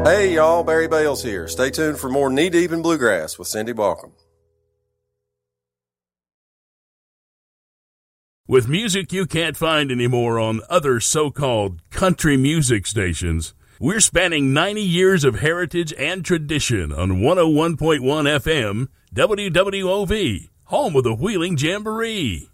Hey y'all, Barry Bales here. Stay tuned for more Knee Deep in Bluegrass with Cindy Balcom. With music you can't find anymore on other so-called country music stations, we're spanning 90 years of heritage and tradition on 101.1 FM, WWOV, home of the Wheeling Jamboree.